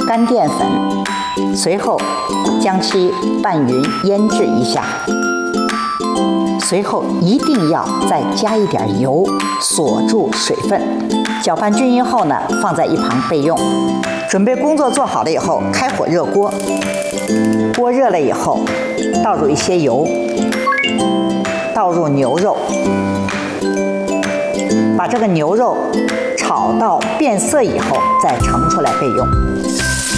干淀粉，随后将其拌匀腌制一下。随后一定要再加一点油，锁住水分。搅拌均匀后呢，放在一旁备用。准备工作做好了以后，开火热锅。锅热了以后，倒入一些油，倒入牛肉，把这个牛肉炒到变色以后，再盛出来备用。